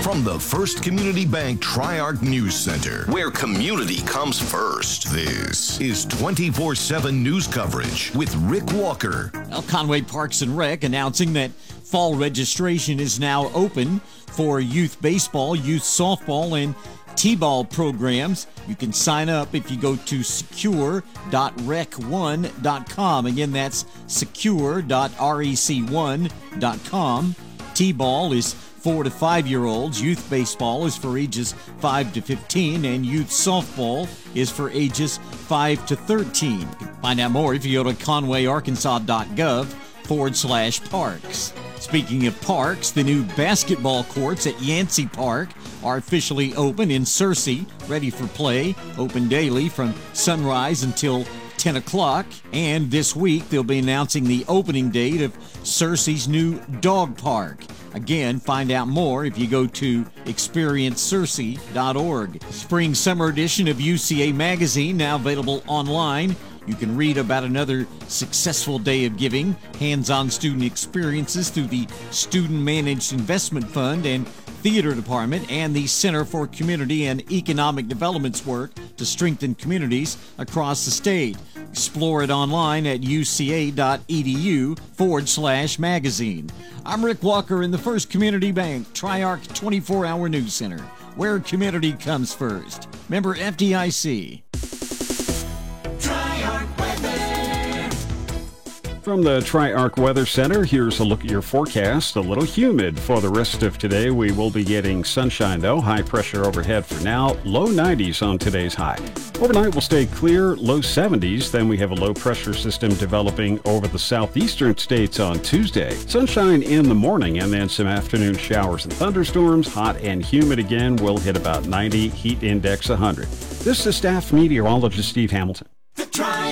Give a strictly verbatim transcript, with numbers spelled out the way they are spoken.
From the First Community Bank Tri-Arc News Center, where community comes first, this is twenty-four seven news coverage with Rick Walker. Well, Conway Parks and Rec announcing that fall registration is now open for youth baseball, youth softball, and T-ball programs. You can sign up if you go to secure dot rec one dot com. Again, that's secure dot rec one dot com. T-ball is four to five year olds. Youth baseball is for ages five to fifteen, and youth softball is for ages five to thirteen. You can find out more if you go to conway arkansas dot gov forward slash parks. Speaking of parks, the new basketball courts at Yancey Park are officially open in Searcy, ready for play, open daily from sunrise until ten o'clock. And this week, they'll be announcing the opening date of Searcy's new dog park. Again, find out more if you go to experience searcy dot org. Spring Summer edition of U C A Magazine, now available online. You can read about another successful day of giving, hands-on student experiences through the Student Managed Investment Fund and Theater Department, and the Center for Community and Economic Development's work to strengthen communities across the state. Explore it online at uca.edu forward slash magazine. I'm Rick Walker in the First Community Bank Tri-Arc twenty-four hour News Center, where community comes first. Member F D I C. From the Tri-Arc Weather Center, here's a look at your forecast. A little humid for the rest of today. We will be getting sunshine, though. High pressure overhead for now. Low nineties on today's high. Overnight will stay clear, low seventies. Then we have a low pressure system developing over the southeastern states on Tuesday. Sunshine in the morning and then some afternoon showers and thunderstorms. Hot and humid again. Will hit about ninety. Heat index one hundred. This is staff meteorologist Steve Hamilton.